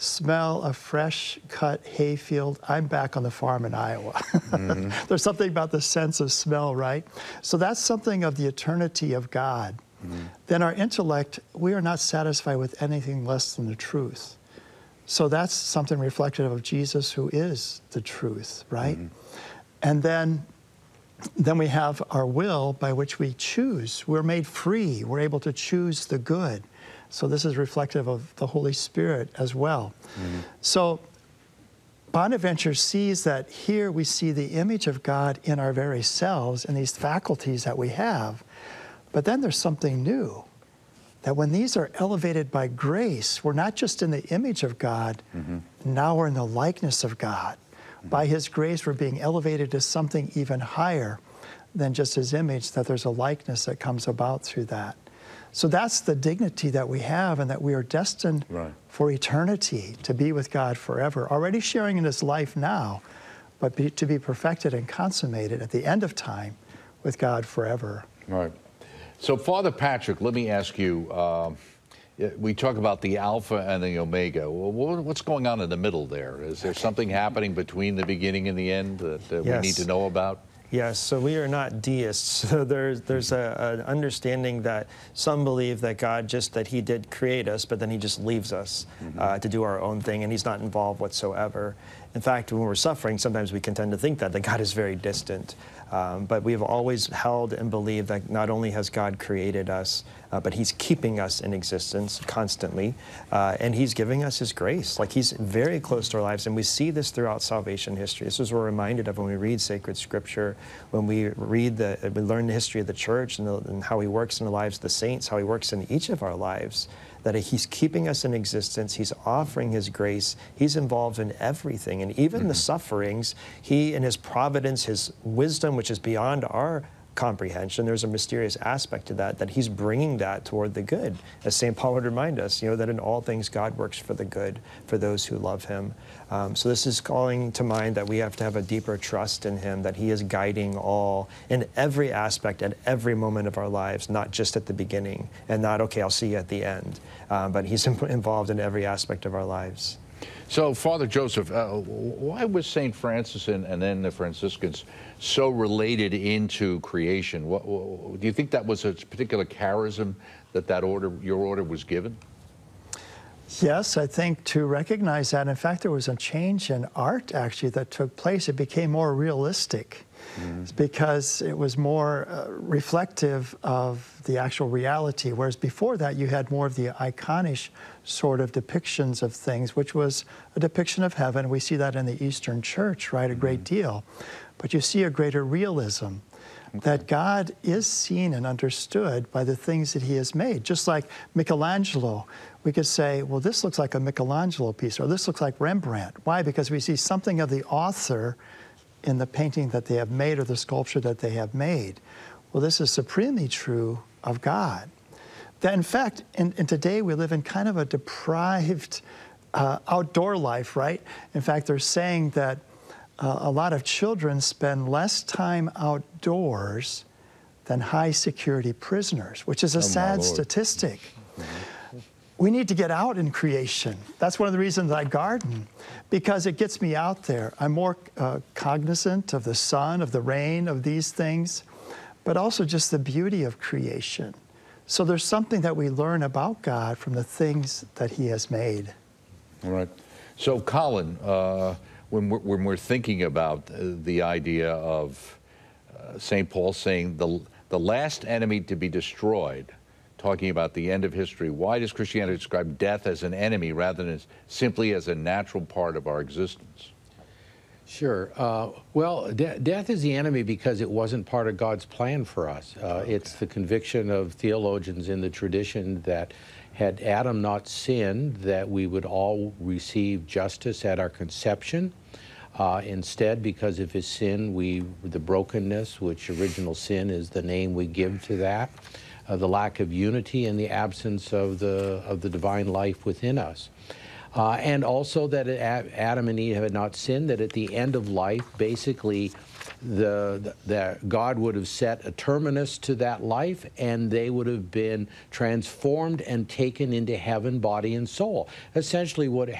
smell a fresh cut hayfield, I'm back on the farm in Iowa. There's something about the sense of smell, right? So that's something of the eternity of God. Then our intellect, we are not satisfied with anything less than the truth. So that's something reflective of Jesus, who is the truth, right? And then we have our will by which we choose. We're made free. We're able to choose the good. So this is reflective of the Holy Spirit as well. So Bonaventure sees that here we see the image of God in our very selves and these faculties that we have. But then there's something new, that when these are elevated by grace, we're not just in the image of God, now we're in the likeness of God. By His grace, we're being elevated to something even higher than just His image, that there's a likeness that comes about through that. So that's the dignity that we have, and that we are destined for eternity, to be with God forever, already sharing in His life now, but to be perfected and consummated at the end of time with God forever. Right. So, Father Patrick, let me ask you, we talk about the Alpha and the Omega. Well, what's going on in the middle there? Is there something happening between the beginning and the end that we need to know about? Yes, so we are not deists. So there's an understanding that some believe that God that He did create us, but then He just leaves us to do our own thing, and He's not involved whatsoever. In fact, when we're suffering, sometimes we can tend to think that God is very distant. But we have always held and believed that not only has God created us, but He's keeping us in existence constantly, and He's giving us His grace. Like, He's very close to our lives, and we see this throughout salvation history. This is what we're reminded of when we read sacred Scripture, when we read we learn the history of the church and how He works in the lives of the saints, how He works in each of our lives, that He's keeping us in existence, He's offering His grace, He's involved in everything, and even the sufferings, He in His providence, His wisdom, which is beyond our comprehension, there's a mysterious aspect to that He's bringing that toward the good. As St. Paul would remind us, that in all things God works for the good, for those who love Him. So this is calling to mind that we have to have a deeper trust in Him, that He is guiding all in every aspect at every moment of our lives, not just at the beginning, and not, okay, I'll see you at the end. But He's involved in every aspect of our lives. So, Father Joseph, why was St. Francis and then the Franciscans so related into creation? Do you think that was a particular charism that your order was given? Yes, I think to recognize that. In fact, there was a change in art, actually, that took place. It became more realistic. It's because it was more reflective of the actual reality, whereas before that you had more of the iconish sort of depictions of things, which was a depiction of heaven. We see that in the Eastern Church, right, a great deal. But you see a greater realism, that God is seen and understood by the things that He has made. Just like Michelangelo, we could say, well, this looks like a Michelangelo piece, or this looks like Rembrandt. Why? Because we see something of the author in the painting that they have made or the sculpture that they have made. Well, this is supremely true of God. That in fact, in today we live in kind of a deprived outdoor life, right? In fact, they're saying that a lot of children spend less time outdoors than high security prisoners, which is a sad statistic. We need to get out in creation. That's one of the reasons I garden, because it gets me out there. I'm more cognizant of the sun, of the rain, of these things, but also just the beauty of creation. So there's something that we learn about God from the things that He has made. All right. So, Colin, when we're thinking about the idea of St. Paul saying the last enemy to be destroyed, talking about the end of history, why does Christianity describe death as an enemy rather than simply as a natural part of our existence? Sure. Well, death is the enemy because it wasn't part of God's plan for us. It's the conviction of theologians in the tradition that had Adam not sinned, that we would all receive justice at our conception. Instead, because of his sin, the brokenness, which original sin is the name we give to that, the lack of unity and the absence of the divine life within us. And also that Adam and Eve had not sinned, that at the end of life, basically, God would have set a terminus to that life, and they would have been transformed and taken into heaven, body and soul. Essentially what